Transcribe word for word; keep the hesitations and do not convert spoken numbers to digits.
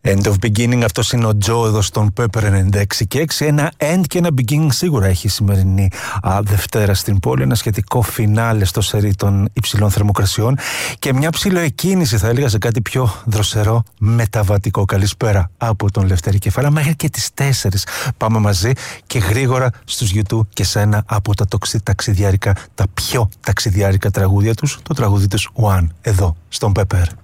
End of beginning, αυτός είναι ο Τζο εδώ στον Pepper ενενήντα έξι και έξι. Ένα end και ένα beginning σίγουρα έχει η σημερινή α, Δευτέρα στην πόλη. Ένα σχετικό φινάλε στο σερί των υψηλών θερμοκρασιών και μια ψιλοεκκίνηση, θα έλεγα, σε κάτι πιο δροσερό μεταβατικό. Καλησπέρα από τον Λευτέρη Κεφάλα μέχρι και τις τέσσερις. Πάμε μαζί και γρήγορα στους YouTube και σε ένα από τα ταξιδιάρικα, τα πιο ταξιδιάρικα τραγούδια τους, το τραγούδι τους One, εδώ στον Pepper.